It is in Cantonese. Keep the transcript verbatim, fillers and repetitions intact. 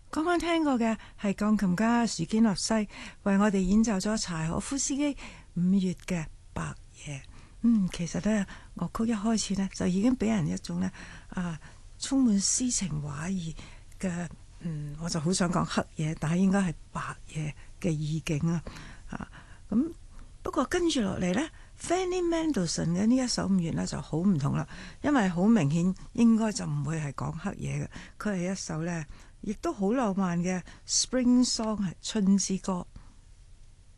剛剛聽過嘅係鋼琴家樹堅諾西為我哋演奏咗柴可夫斯基五月嘅白夜。嗯，其實咧樂曲一開始咧就已經俾人一種咧啊充滿詩情畫意嘅，嗯，我就好想講黑夜，但係應該係白夜嘅意境啊。啊，咁不過跟住落嚟咧 Fanny Mendelssohn 嘅呢一首五月咧就好唔同啦，因為好明顯應該就唔會係講黑夜嘅，佢係一首咧亦都好浪漫嘅 Spring Song，係春之歌。